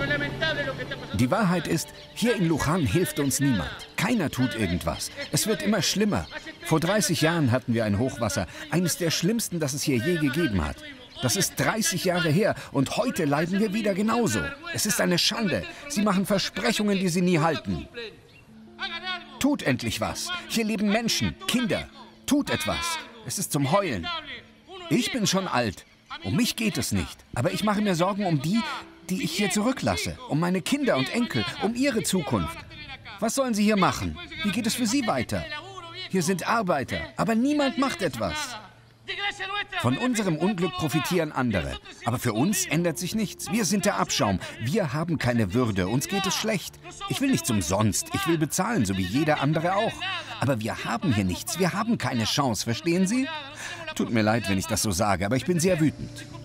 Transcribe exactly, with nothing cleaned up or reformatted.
Die Wahrheit ist, hier in Lujan hilft uns niemand. Keiner tut irgendwas. Es wird immer schlimmer. Vor dreißig Jahren hatten wir ein Hochwasser. Eines der schlimmsten, das es hier je gegeben hat. Das ist dreißig Jahre her und heute leiden wir wieder genauso. Es ist eine Schande. Sie machen Versprechungen, die sie nie halten. Tut endlich was. Hier leben Menschen, Kinder. Tut etwas. Es ist zum Heulen. Ich bin schon alt. Um mich geht es nicht. Aber ich mache mir Sorgen um die, die ich hier zurücklasse. Um meine Kinder und Enkel, um ihre Zukunft. Was sollen sie hier machen? Wie geht es für sie weiter? Hier sind Arbeiter, aber niemand macht etwas. Von unserem Unglück profitieren andere. Aber für uns ändert sich nichts. Wir sind der Abschaum. Wir haben keine Würde. Uns geht es schlecht. Ich will nichts umsonst. Ich will bezahlen, so wie jeder andere auch. Aber wir haben hier nichts. Wir haben keine Chance. Verstehen Sie? Tut mir leid, wenn ich das so sage, aber ich bin sehr wütend.